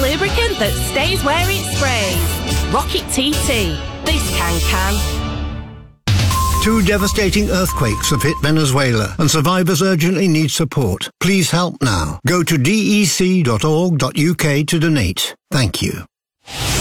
lubricant that stays where it sprays. Rocket TT. This can. 2 devastating earthquakes have hit Venezuela and survivors urgently need support. Please help now. Go to dec.org.uk to donate. Thank you.